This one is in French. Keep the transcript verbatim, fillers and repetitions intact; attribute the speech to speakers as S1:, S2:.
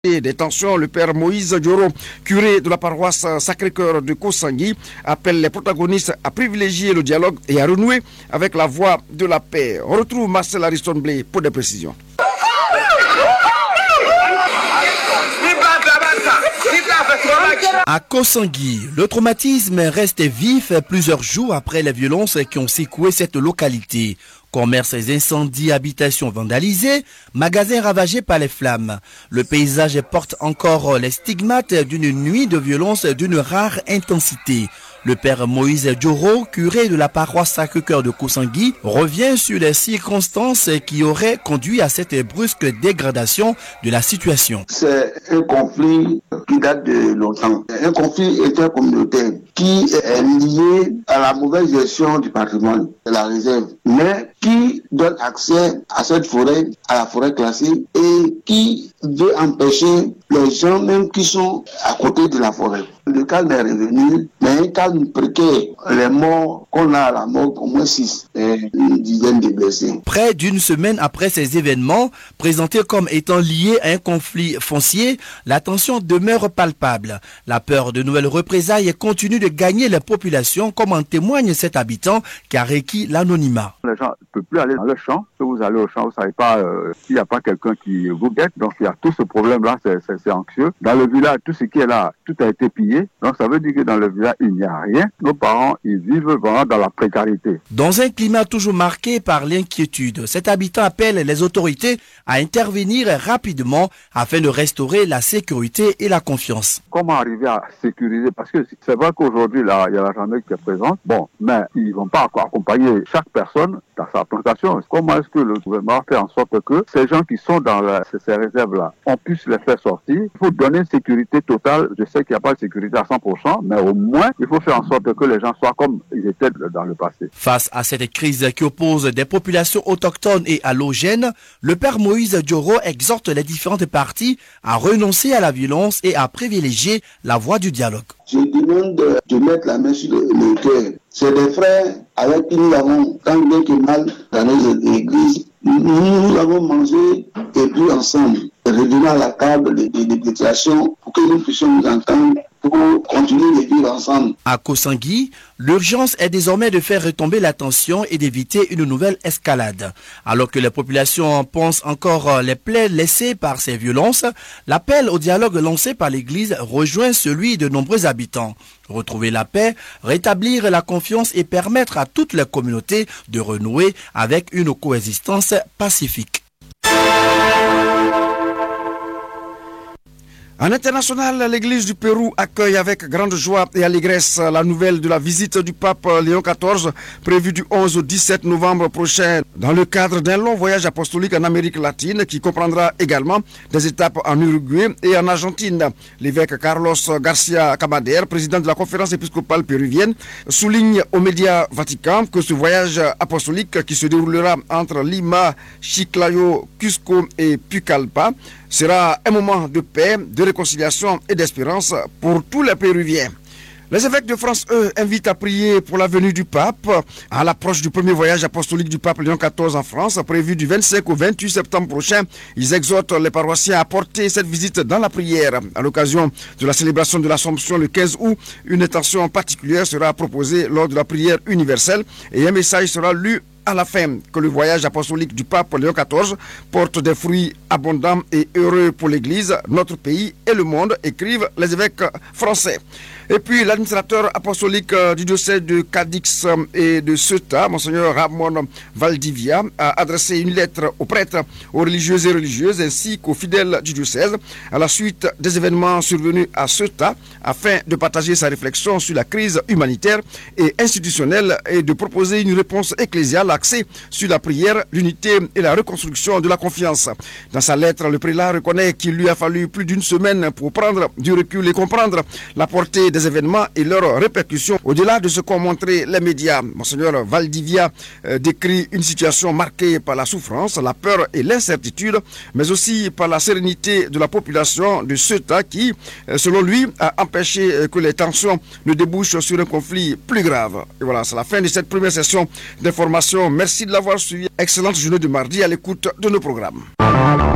S1: Des tensions, le père Moïse Dioro, curé de la paroisse Sacré-Cœur de Kosangui, appelle les protagonistes à privilégier le dialogue et à renouer avec la voie de la paix. On retrouve Marcel Ariston Blé pour des précisions.
S2: À Kosangui, le traumatisme reste vif plusieurs jours après les violences qui ont secoué cette localité. Commerces incendiés, habitations vandalisées, magasins ravagés par les flammes. Le paysage porte encore les stigmates d'une nuit de violence d'une rare intensité. Le père Moïse Dioro, curé de la paroisse Sacré-Cœur de Kosangui, revient sur les circonstances qui auraient conduit à cette brusque dégradation de la situation.
S3: C'est un conflit qui date de longtemps. Un conflit intercommunautaire qui est lié à la mauvaise gestion du patrimoine, de la réserve, mais qui donne accès à cette forêt, à la forêt classée, et qui veut empêcher les gens même qui sont à côté de la forêt. Le calme est revenu, mais un calme précaire. Les morts qu'on a à la mort, au moins six, et une dizaine de blessés.
S2: Près d'une semaine après ces événements, présentés comme étant liés à un conflit foncier, la tension demeure palpable. La peur de nouvelles représailles continue de gagner les populations, comme en témoigne cet habitant qui a requis l'anonymat.
S4: Les gens ne peuvent plus aller dans le champ. Si vous allez au champ, vous ne savez pas euh, s'il n'y a pas quelqu'un qui vous guette. Donc il y a tout ce problème-là, c'est anxieux. Dans le village, tout ce qui est là, tout a été pillé. Donc ça veut dire que dans le village, il n'y a rien. Nos parents, ils vivent vraiment dans la précarité.
S2: Dans un climat toujours marqué par l'inquiétude, cet habitant appelle les autorités à intervenir rapidement afin de restaurer la sécurité et la confiance.
S4: Comment arriver à sécuriser? Parce que c'est vrai qu'aujourd'hui, là, il y a la gendarmerie qui est présente. Bon, mais ils ne vont pas accompagner chaque personne dans sa plantation. Comment est-ce que le gouvernement fait en sorte que ces gens qui sont dans la, ces réserves-là, on puisse les faire sortir? Il faut donner une sécurité totale. Je sais qu'il n'y a pas de sécurité à cent pour cent, mais au moins, il faut faire en sorte que les gens soient comme ils étaient dans le passé.
S2: Face à cette crise qui oppose des populations autochtones et allogènes, le père Moïse Dioro exhorte les différentes parties à renoncer à la violence et à privilégier la voie du dialogue.
S3: Je demande de, de mettre la main sur le, le cœur. C'est des frères avec qui nous avons tant bien que mal dans nos églises. Nous, nous avons mangé et bu ensemble. Revenons à la table de négociation pour que nous puissions nous entendre, pour continuer de vivre ensemble.
S2: À Kosangui, l'urgence est désormais de faire retomber la tension et d'éviter une nouvelle escalade. Alors que les populations pensent encore les plaies laissées par ces violences, l'appel au dialogue lancé par l'Église rejoint celui de nombreux habitants. Retrouver la paix, rétablir la confiance et permettre à toutes les communautés de renouer avec une coexistence pacifique.
S1: En international, l'Église du Pérou accueille avec grande joie et allégresse la nouvelle de la visite du pape Léon quatorze, prévue du onze au dix-sept novembre prochain, dans le cadre d'un long voyage apostolique en Amérique latine qui comprendra également des étapes en Uruguay et en Argentine. L'évêque Carlos Garcia Camader, président de la conférence épiscopale péruvienne, souligne aux médias Vatican que ce voyage apostolique qui se déroulera entre Lima, Chiclayo, Cusco et Pucallpa sera un moment de paix, de réconciliation et d'espérance pour tous les Péruviens. Les évêques de France, eux, invitent à prier pour la venue du pape à l'approche du premier voyage apostolique du pape Léon quatorze en France, prévu du vingt-cinq au vingt-huit septembre prochain. Ils exhortent les paroissiens à porter cette visite dans la prière. À l'occasion de la célébration de l'Assomption le quinze août, une intention particulière sera proposée lors de la prière universelle et un message sera lu à la fin, que le voyage apostolique du pape Léon quatorze porte des fruits abondants et heureux pour l'Église, notre pays et le monde, écrivent les évêques français. Et puis l'administrateur apostolique du diocèse de Cadix et de Ceuta, Monseigneur Ramon Valdivia, a adressé une lettre aux prêtres, aux religieuses et religieuses ainsi qu'aux fidèles du diocèse à la suite des événements survenus à Ceuta, afin de partager sa réflexion sur la crise humanitaire et institutionnelle et de proposer une réponse ecclésiale axée sur la prière, l'unité et la reconstruction de la confiance. Dans sa lettre, le prélat reconnaît qu'il lui a fallu plus d'une semaine pour prendre du recul et comprendre la portée des événements et leurs répercussions au-delà de ce qu'ont montré les médias. Monseigneur Valdivia euh, décrit une situation marquée par la souffrance, la peur et l'incertitude, mais aussi par la sérénité de la population de Ceuta qui, euh, selon lui, a empêché euh, que les tensions ne débouchent sur un conflit plus grave. Et voilà, c'est la fin de cette première session d'information. Merci de l'avoir suivi. Excellente journée de mardi à l'écoute de nos programmes.